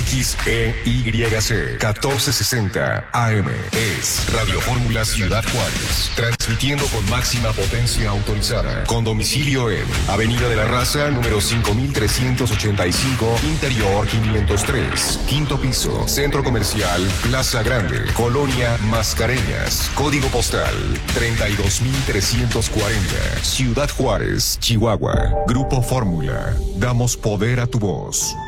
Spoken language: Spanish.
XEYC 1460 AM. Es Radio Fórmula Ciudad Juárez. Transmitiendo con máxima potencia autorizada. Con domicilio en Avenida de la Raza, número 5385, Interior 503. Quinto piso. Centro Comercial Plaza Grande. Colonia Mascareñas. Código postal 32340. Ciudad Juárez, Chihuahua. Grupo Fórmula. Damos poder a tu voz.